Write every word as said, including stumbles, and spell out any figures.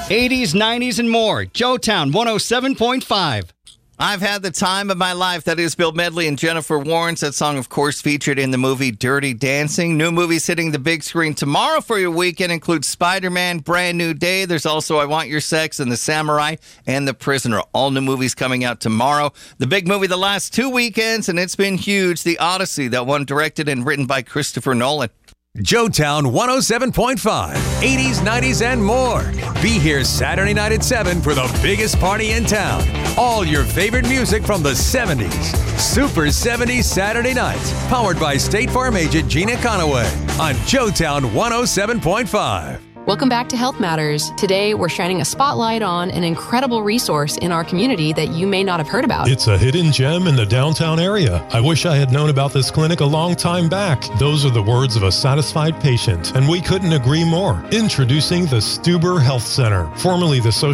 eighties, nineties, and more. Joetown one oh seven point five. I've had the time of my life. That is Bill Medley and Jennifer Warnes. That song, of course, featured in the movie Dirty Dancing. New movies hitting the big screen tomorrow for your weekend include Spider-Man, Brand New Day. There's also I Want Your Sex and The Samurai and The Prisoner. All new movies coming out tomorrow. The big movie the last two weekends, and it's been huge, The Odyssey, that one directed and written by Christopher Nolan. Joetown one oh seven point five, eighties, nineties, and more. Be here Saturday night at seven for the biggest party in town. All your favorite music from the seventies. Super seventies Saturday nights. Powered by State Farm agent Gina Conaway on Joetown one oh seven point five. Welcome back to Health Matters. Today, we're shining a spotlight on an incredible resource in our community that you may not have heard about. It's a hidden gem in the downtown area. I wish I had known about this clinic a long time back. Those are the words of a satisfied patient, and we couldn't agree more. Introducing the Stuber Health Center, formerly the Social